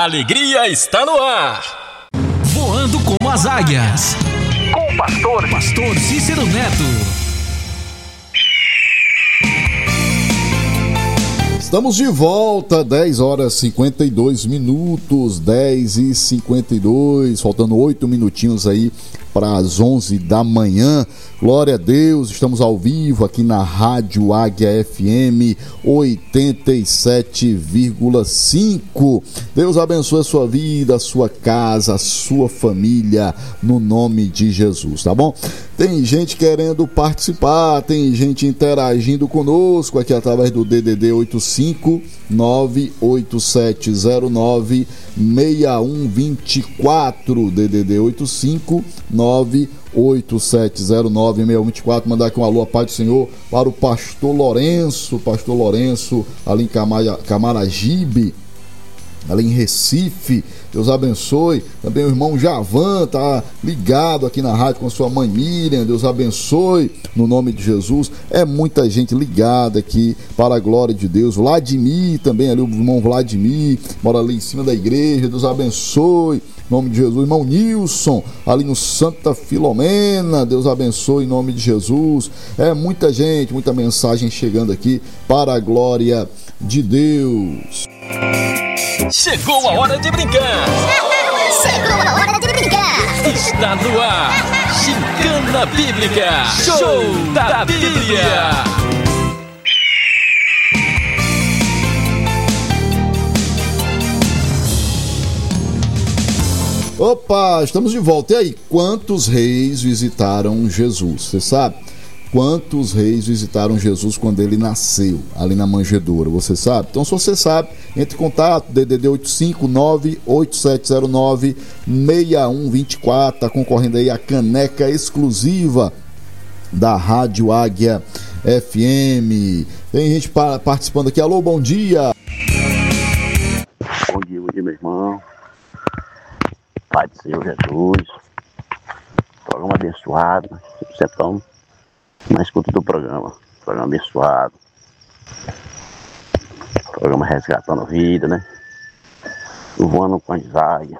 A alegria está no ar. Voando como as águias. Com o pastor Cícero Neto. Estamos de volta, 10 horas 52 minutos, 10h52, faltando 8 minutinhos aí para as 11 da manhã. Glória a Deus, estamos ao vivo aqui na Rádio Águia FM 87,5. Deus abençoe a sua vida, a sua casa, a sua família, no nome de Jesus, tá bom? Tem gente querendo participar, tem gente interagindo conosco aqui através do DDD 85-98709-6124, DDD 85-98709-6124. Mandar aqui um alô, a paz do Senhor, para o pastor Lourenço, ali em Camaragibe, ali em Recife. Deus abençoe. Também o irmão Javan tá ligado aqui na rádio com a sua mãe Miriam. Deus abençoe no nome de Jesus. É muita gente ligada aqui para a glória de Deus. Vladimir também, ali o irmão Vladimir mora ali em cima da igreja. Deus abençoe em nome de Jesus. Irmão Nilson ali no Santa Filomena. Deus abençoe em nome de Jesus. É muita gente, muita mensagem chegando aqui para a glória de Deus. Chegou a hora de brincar. Chegou a hora de brincar. Está no ar. Gincana Bíblica. Show da Bíblia. Opa, estamos de volta. E aí, quantos reis visitaram Jesus? Você sabe? Quantos reis visitaram Jesus quando ele nasceu, ali na manjedoura, você sabe? Então, se você sabe, entre em contato, DDD 859-8709-6124, tá concorrendo aí a caneca exclusiva da Rádio Águia FM. Tem gente participando aqui. Alô, bom dia. Bom dia, meu irmão. Pai do Senhor Jesus. Programa abençoado, sempre na escuta do programa abençoado, programa resgatando vida, né? Voando com as águias,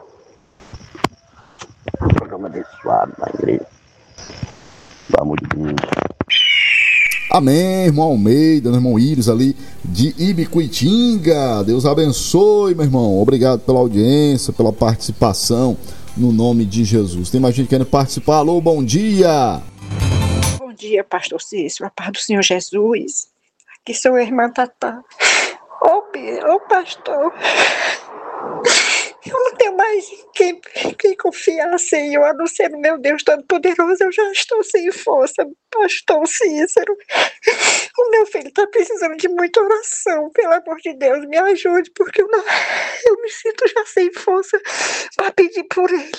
programa abençoado na igreja, pelo amor de Deus. Amém, irmão Almeida, irmão Íris ali de Ibicuitinga. Deus abençoe, meu irmão. Obrigado pela audiência, pela participação, no nome de Jesus. Tem mais gente querendo participar. Alô, bom dia. Bom dia, pastor Cícero, a paz do Senhor Jesus. Aqui sou a irmã Tatá. Ô pastor, eu não tenho mais quem confiar, Senhor, a não ser no meu Deus Todo-Poderoso. Eu já estou sem força, pastor Cícero. O meu filho está precisando de muita oração, pelo amor de Deus, me ajude, porque eu me sinto já sem força para pedir por ele.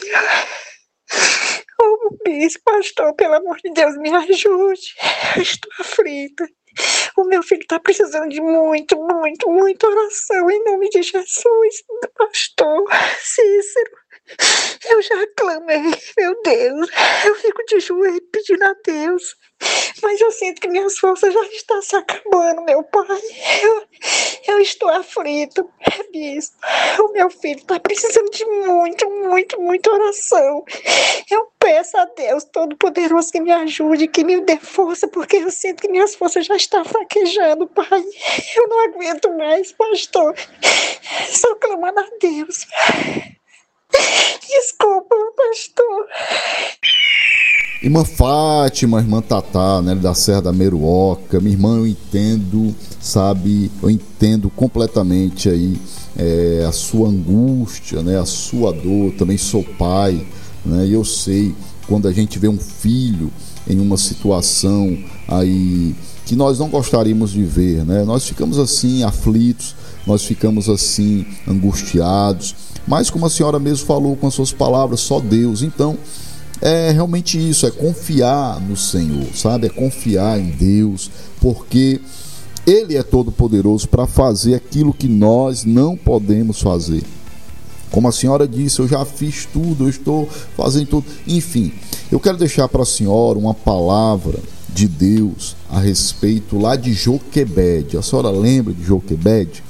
Oh, bispo, pastor, pelo amor de Deus, me ajude. Eu estou aflita. O meu filho está precisando de muita oração, em nome de Jesus. Pastor Cícero, eu já clamei, meu Deus. Eu fico de joelho pedindo a Deus, mas eu sinto que minhas forças já estão se acabando, meu pai. Eu estou aflito, bispo. O meu filho está precisando de muita oração. Eu peço a Deus Todo-Poderoso que me ajude, que me dê força, porque eu sinto que minhas forças já estão fraquejando, pai. Eu não aguento mais, pastor. Só clamando a Deus. Desculpa, pastor. Irmã Fátima, irmã Tatá, né, da Serra da Meruoca. Minha irmã, eu entendo, sabe, eu entendo completamente aí a sua angústia, né, a sua dor. Também sou pai, né, e eu sei quando a gente vê um filho em uma situação aí que nós não gostaríamos de ver, né, nós ficamos assim aflitos, nós ficamos assim angustiados, mas como a senhora mesmo falou com as suas palavras, só Deus. Então é realmente isso, é confiar no Senhor, sabe? É confiar em Deus, porque Ele é todo poderoso para fazer aquilo que nós não podemos fazer. Como a senhora disse, eu já fiz tudo, eu estou fazendo tudo. Enfim, eu quero deixar para a senhora uma palavra de Deus a respeito lá de Joquebede. A senhora lembra de Joquebede?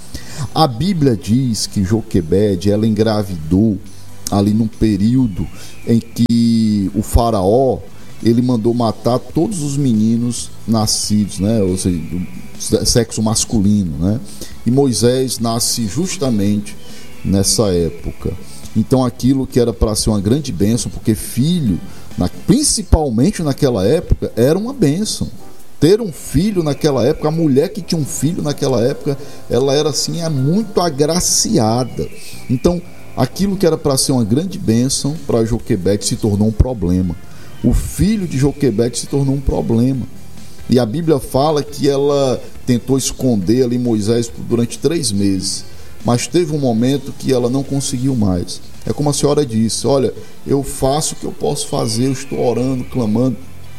A Bíblia diz que Joquebede, ela engravidou ali num período em que o faraó, ele mandou matar todos os meninos nascidos, né? Ou seja, do sexo masculino, né? E Moisés nasce justamente nessa época. Então aquilo que era para ser uma grande bênção, porque filho, principalmente naquela época, era uma bênção. Ter um filho naquela época, a mulher que tinha um filho naquela época, ela era assim, muito agraciada. Então aquilo que era para ser uma grande bênção para Joquebede se tornou um problema. O filho de Joquebede se tornou um problema. E a Bíblia fala que ela tentou esconder ali Moisés durante 3 meses. Mas teve um momento que ela não conseguiu mais. É como a senhora disse: olha, eu faço o que eu posso fazer, eu estou orando, clamando.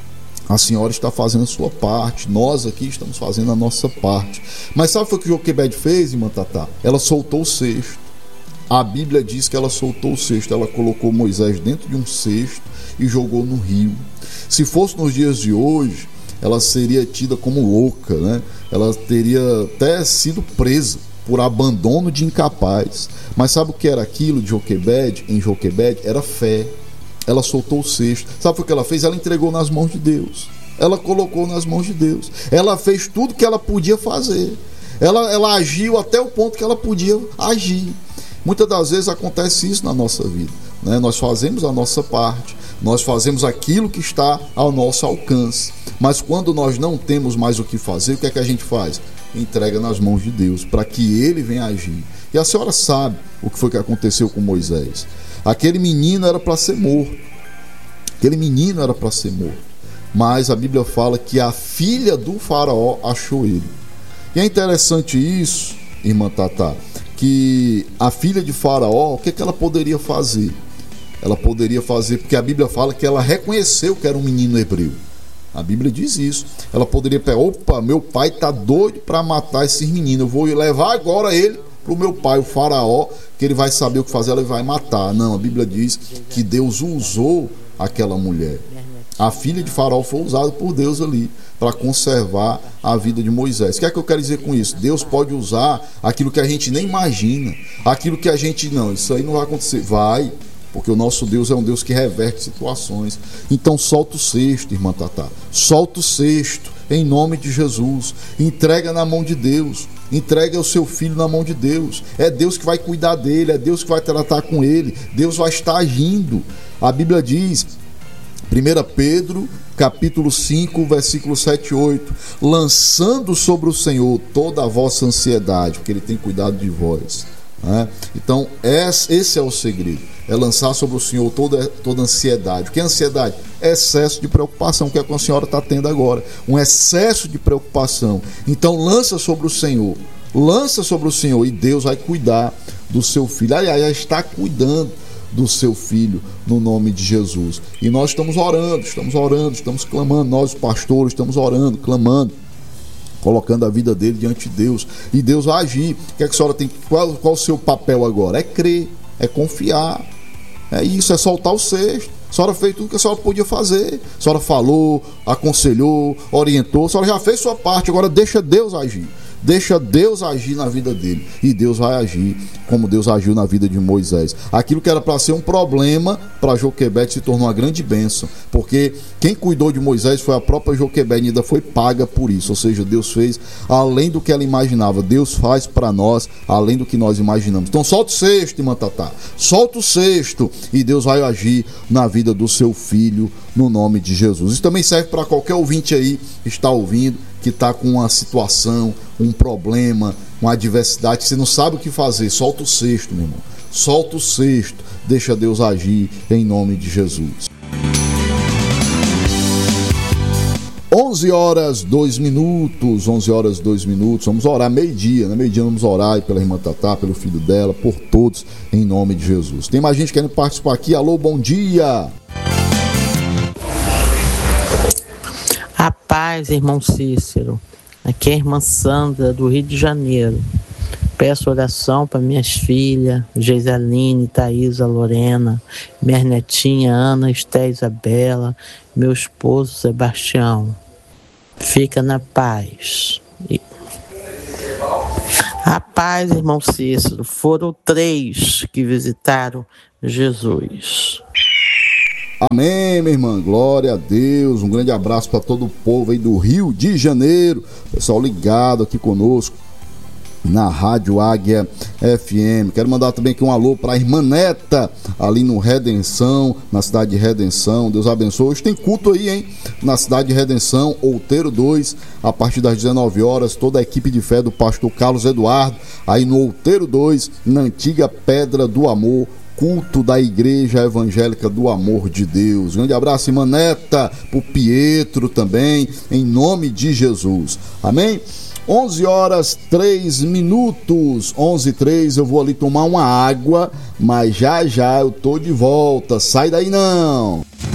A senhora está fazendo a sua parte, nós aqui estamos fazendo a nossa parte. Mas sabe o que Joquebede fez, irmã Tatá? Ela soltou o cesto. A Bíblia diz que ela soltou o cesto. Ela colocou Moisés dentro de um cesto e jogou no rio. Se fosse nos dias de hoje, ela seria tida como louca, né? Ela teria até sido presa por abandono de incapaz. Mas sabe o que era aquilo de Joquebede? Em Joquebede era fé. Ela soltou o cesto. Sabe o que ela fez? Ela entregou nas mãos de Deus. Ela colocou nas mãos de Deus. Ela fez tudo que ela podia fazer. Ela agiu até o ponto que ela podia agir. Muitas das vezes acontece isso na nossa vida, né? Nós fazemos a nossa parte, nós fazemos aquilo que está ao nosso alcance. Mas quando nós não temos mais o que fazer, o que é que a gente faz? Entrega nas mãos de Deus, para que Ele venha agir. E a senhora sabe o que foi que aconteceu com Moisés. Aquele menino era para ser morto. Aquele menino era para ser morto. Mas a Bíblia fala que a filha do faraó achou ele. E é interessante isso, irmã Tatá, que a filha de faraó, o que ela poderia fazer? Ela poderia fazer, porque a Bíblia fala que ela reconheceu que era um menino hebreu. A Bíblia diz isso. Ela poderia pegar: opa, meu pai está doido para matar esses meninos, eu vou levar agora ele para o meu pai, o faraó, que ele vai saber o que fazer, ele vai matar. Não, a Bíblia diz que Deus usou aquela mulher. A filha de faraó foi usada por Deus ali para conservar a vida de Moisés. O que é que eu quero dizer com isso? Deus pode usar aquilo que a gente nem imagina, aquilo que a gente não, isso aí não vai acontecer. Vai, porque o nosso Deus é um Deus que reverte situações. Então solta o cesto, irmã Tatá. Solta o cesto, em nome de Jesus. Entrega na mão de Deus. Entrega o seu filho na mão de Deus. É Deus que vai cuidar dele, é Deus que vai tratar com ele. Deus vai estar agindo. A Bíblia diz, 1 Pedro, capítulo 5, versículo 7 e 8: lançando sobre o Senhor toda a vossa ansiedade, porque Ele tem cuidado de vós. Então esse é o segredo, é lançar sobre o Senhor toda ansiedade. O que é ansiedade? É excesso de preocupação, que é o que a senhora está tendo agora, um excesso de preocupação. Então lança sobre o Senhor, e Deus vai cuidar do seu filho. Aliás, está cuidando do seu filho, no nome de Jesus. E nós estamos orando, estamos clamando, nós pastores estamos orando, clamando, colocando a vida dele diante de Deus, e Deus vai agir. O que é que a senhora tem? Qual o seu papel agora? É crer, é confiar, é isso, é soltar o cesto. A senhora fez tudo que a senhora podia fazer. A senhora falou, aconselhou, orientou, a senhora já fez sua parte, agora deixa Deus agir. Deixa Deus agir na vida dele, e Deus vai agir como Deus agiu na vida de Moisés. Aquilo que era para ser um problema para Joquebede se tornou uma grande bênção, porque quem cuidou de Moisés foi a própria Joquebede, e ainda foi paga por isso. Ou seja, Deus fez além do que ela imaginava. Deus faz para nós além do que nós imaginamos. Então solta o cesto, irmã Tatá, solta o cesto, e Deus vai agir na vida do seu filho, no nome de Jesus. Isso também serve para qualquer ouvinte aí que está ouvindo, que está com uma situação, um problema, uma adversidade, que você não sabe o que fazer. Solta o cesto, meu irmão. Solta o cesto. Deixa Deus agir em nome de Jesus. 11h02. 11h02. Vamos orar meio-dia, né? Meio-dia vamos orar pela irmã Tatá, pelo filho dela, por todos, em nome de Jesus. Tem mais gente querendo participar aqui. Alô, bom dia. A paz, irmão Cícero. Aqui é a irmã Sandra, do Rio de Janeiro. Peço oração para minhas filhas, Geisaline, Thaisa, Lorena, minhas netinhas, Ana, Esté, Isabela, meu esposo, Sebastião. Fica na paz. Rapaz, irmão Cícero, foram 3 que visitaram Jesus. Amém, minha irmã, glória a Deus. Um grande abraço para todo o povo aí do Rio de Janeiro, pessoal ligado aqui conosco na Rádio Águia FM. Quero mandar também aqui um alô para a irmã Neta, ali no Redenção, na cidade de Redenção. Deus abençoe. Hoje tem culto aí, hein? Na cidade de Redenção, Outeiro 2, a partir das 19 horas, toda a equipe de fé do pastor Carlos Eduardo, aí no Outeiro 2, na antiga Pedra do Amor, culto da Igreja Evangélica do Amor de Deus. Grande abraço, irmã Neta, pro Pietro também, em nome de Jesus. Amém? 11h03, 11h03, eu vou ali tomar uma água, mas já eu tô de volta, sai daí não!